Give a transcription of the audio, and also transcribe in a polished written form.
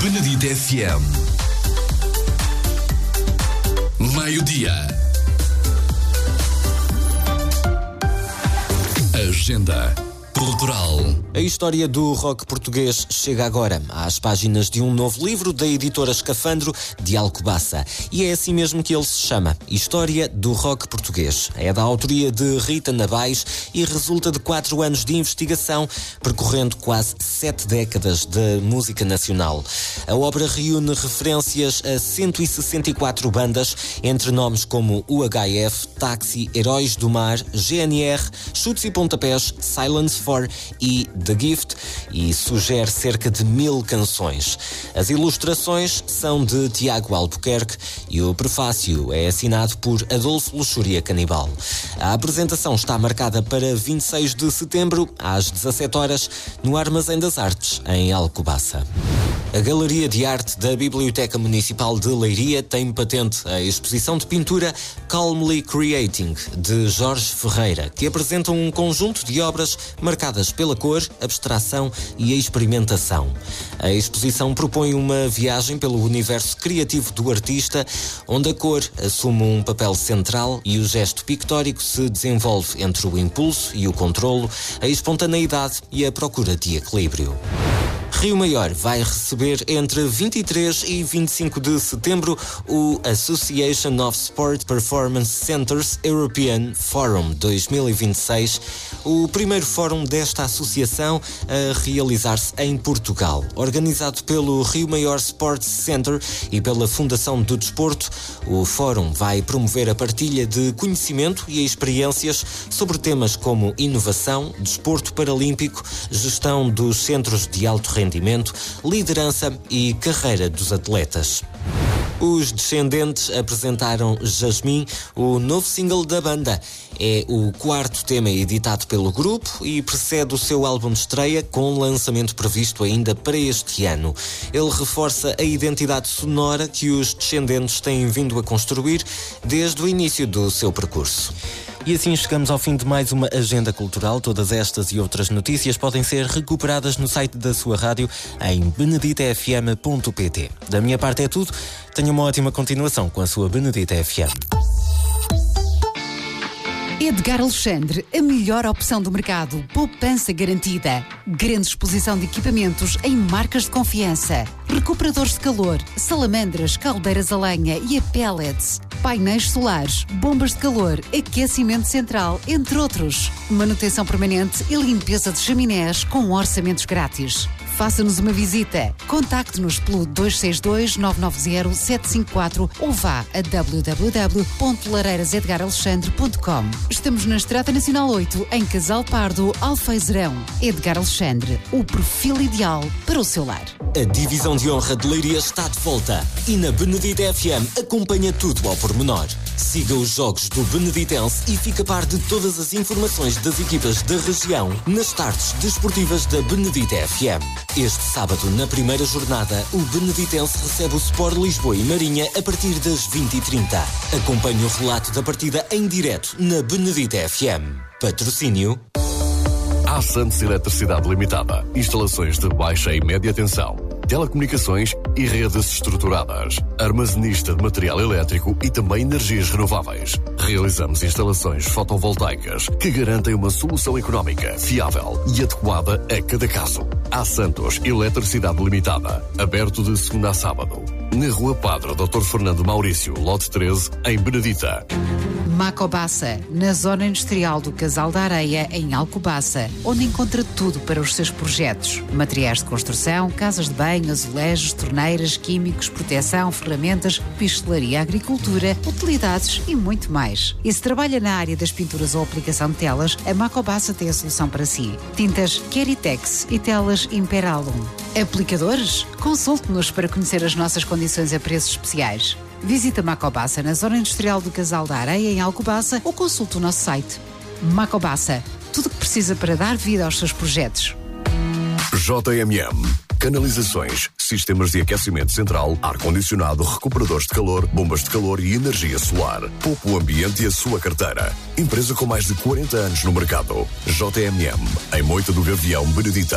Benedito FM. Meio-dia. Agenda Cultural. A história do rock português chega agora às páginas de um novo livro da editora Escafandro de Alcobaça. E é assim mesmo que ele se chama, História do Rock Português. É da autoria de Rita Nabais e resulta de 4 anos de investigação, percorrendo quase 7 décadas da música nacional. A obra reúne referências a 164 bandas, entre nomes como UHF, Táxi, Heróis do Mar, GNR, Chutes e Pontapés, Silence 4 e The Gift, e sugere cerca de 1000 canções. As ilustrações são de Tiago Albuquerque e o prefácio é assinado por Adolfo Luxúria Canibal. A apresentação está marcada para 26 de setembro, às 17 horas, no Armazém das Artes, em Alcobaça. A Galeria de Arte da Biblioteca Municipal de Leiria tem patente a exposição de pintura Calmly Creating, de Jorge Ferreira, que apresenta um conjunto de obras marcadas pela cor, abstração e experimentação. A exposição propõe uma viagem pelo universo criativo do artista, onde a cor assume um papel central e o gesto pictórico se desenvolve entre o impulso e o controlo, a espontaneidade e a procura de equilíbrio. Rio Maior vai receber entre 23 e 25 de setembro o Association of Sport Performance Centers European Forum 2026, o primeiro fórum desta associação a realizar-se em Portugal. Organizado pelo Rio Maior Sports Center e pela Fundação do Desporto, o fórum vai promover a partilha de conhecimento e experiências sobre temas como inovação, desporto paralímpico, gestão dos centros de alto rendimento, liderança e carreira dos atletas. Os Descendentes apresentaram Jasmine, o novo single da banda. É o 4º tema editado pelo grupo e precede o seu álbum de estreia, com lançamento previsto ainda para este ano. Ele reforça a identidade sonora que os Descendentes têm vindo a construir desde o início do seu percurso. E assim chegamos ao fim de mais uma agenda cultural. Todas estas e outras notícias podem ser recuperadas no site da sua rádio em beneditafm.pt. Da minha parte é tudo. Tenha uma ótima continuação com a sua Benedita FM. Edgar Alexandre, a melhor opção do mercado. Poupança garantida. Grande exposição de equipamentos em marcas de confiança. Recuperadores de calor, salamandras, caldeiras a lenha e a pellets. Painéis solares, bombas de calor, aquecimento central, entre outros. Manutenção permanente e limpeza de chaminés com orçamentos grátis. Faça-nos uma visita. Contacte-nos pelo 262-990-754 ou vá a www.lareirasedgaralexandre.com. Estamos na Estrada Nacional 8, em Casal Pardo, Alfeizerão. Edgar Alexandre, o perfil ideal para o seu lar. A Divisão de Honra de Leiria está de volta e na Benedita FM acompanha tudo ao pormenor. Siga os jogos do Beneditense e fica a par de todas as informações das equipas da região nas tardes desportivas da Benedita FM. Este sábado, na primeira jornada, o Beneditense recebe o Sport Lisboa e Marinha a partir das 20h30. Acompanhe o relato da partida em direto na Benedita FM. Patrocínio A Santos Eletricidade Limitada. Instalações de baixa e média tensão, telecomunicações e redes estruturadas. Armazenista de material elétrico e também energias renováveis. Realizamos instalações fotovoltaicas que garantem uma solução económica, fiável e adequada a cada caso. A Santos Eletricidade Limitada. Aberto de segunda a sábado. Na Rua Padre Dr. Fernando Maurício, lote 13, em Benedita. Macobaça, na zona industrial do Casal da Areia, em Alcobaça, onde encontra tudo para os seus projetos. Materiais de construção, casas de banho, azulejos, torneiras, químicos, proteção, ferramentas, pistelaria, agricultura, utilidades e muito mais. E se trabalha na área das pinturas ou aplicação de telas, a Macobaça tem a solução para si. Tintas Keritex e telas Imperalum. Aplicadores? Consulte-nos para conhecer as nossas condições a preços especiais. Visita Macobaça na zona industrial do Casal da Areia, em Alcobaça, ou consulte o nosso site. Macobaça, tudo o que precisa para dar vida aos seus projetos. JMM. Canalizações, sistemas de aquecimento central, ar-condicionado, recuperadores de calor, bombas de calor e energia solar. Poupe o ambiente e a sua carteira. Empresa com mais de 40 anos no mercado. JMM. Em Moita do Gavião, Benedita.